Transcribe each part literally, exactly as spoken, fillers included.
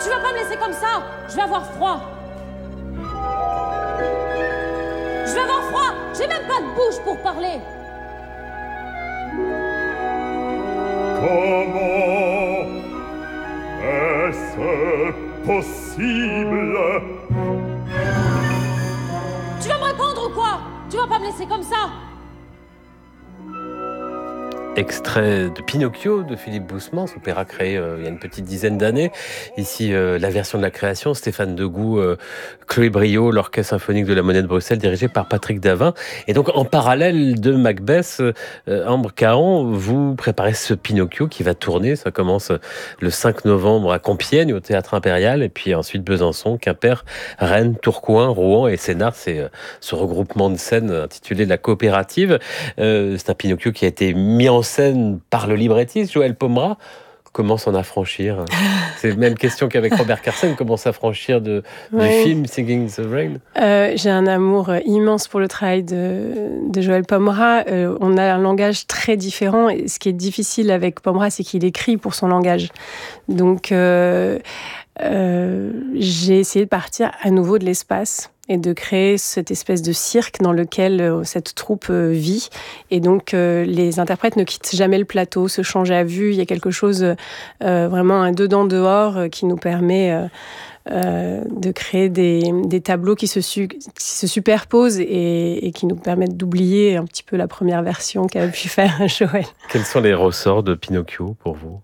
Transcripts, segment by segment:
Tu vas pas me laisser comme ça. Je vais avoir froid. Je vais avoir froid. J'ai même pas de bouche pour parler. Comment est-ce possible? Tu vas me répondre ou quoi? Tu vas pas me laisser comme ça. Extrait de Pinocchio de Philippe Boussemans, opéra créé euh, il y a une petite dizaine d'années. Ici, euh, la version de la création, Stéphane Degout, euh, Chloé Briot, l'Orchestre symphonique de la Monnaie de Bruxelles, dirigé par Patrick Davin. Et donc, en parallèle de Macbeth, euh, Ambre Cahan, vous préparez ce Pinocchio qui va tourner. Ça commence le cinq novembre à Compiègne, au Théâtre Impérial, et puis ensuite Besançon, Quimper, Rennes, Tourcoing, Rouen et Sénart. C'est euh, ce regroupement de scènes intitulé La Coopérative. Euh, c'est un Pinocchio qui a été mis en scène par le librettiste Joël Pomera. Comment s'en affranchir? C'est la même question qu'avec Robert Carsen. Comment s'affranchir de, ouais. du film Singing the Rain? euh, J'ai un amour immense pour le travail de, de Joël Pomera. Euh, on a un langage très différent. Et ce qui est difficile avec Pomera, c'est qu'il écrit pour son langage. Donc, euh, euh, j'ai essayé de partir à nouveau de l'espace et de créer cette espèce de cirque dans lequel euh, cette troupe euh, vit. Et donc, euh, les interprètes ne quittent jamais le plateau, se changent à vue. Il y a quelque chose, euh, vraiment un dedans-dehors euh, qui nous permet euh, euh, de créer des, des tableaux qui se, su- qui se superposent et, et qui nous permettent d'oublier un petit peu la première version qu'a pu faire Joël. Quels sont les ressorts de Pinocchio pour vous?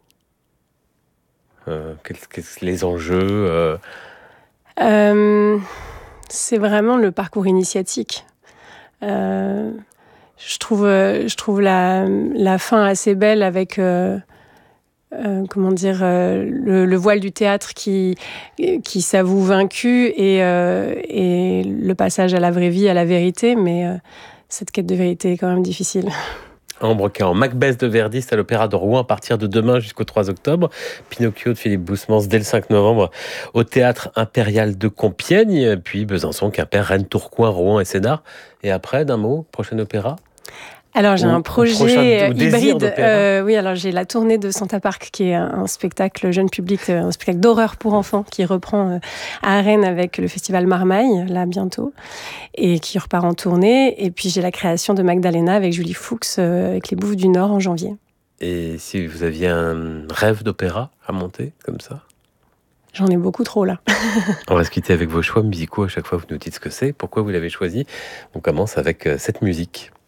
euh, quels, quels, Les enjeux euh... Euh... C'est vraiment le parcours initiatique. Euh, je trouve, je trouve la, la fin assez belle avec, euh, euh, comment dire, euh, le, le voile du théâtre qui, qui s'avoue vaincu et, euh, et le passage à la vraie vie, à la vérité. Mais euh, cette quête de vérité est quand même difficile. Ambre Cahan, Macbeth de Verdi, c'est à l'Opéra de Rouen à partir de demain jusqu'au trois octobre. Pinocchio de Philippe Boussemans dès le cinq novembre au Théâtre Impérial de Compiègne. Puis Besançon, Quimper, Rennes, Tourcoing, Rouen et Sénart. Et après, d'un mot, prochain opéra? Alors j'ai ou, un projet hybride. Euh, oui, alors j'ai la tournée de Santa Park qui est un, un spectacle jeune public, un spectacle d'horreur pour enfants qui reprend euh, à Rennes avec le festival Marmaille là bientôt et qui repart en tournée. Et puis j'ai la création de Magdalena avec Julie Fuchs euh, avec les Bouffes du Nord en janvier. Et si vous aviez un rêve d'opéra à monter comme ça? J'en ai beaucoup trop là. On va se quitter avec vos choix musicaux. À chaque fois, vous nous dites ce que c'est, pourquoi vous l'avez choisi. On commence avec cette musique.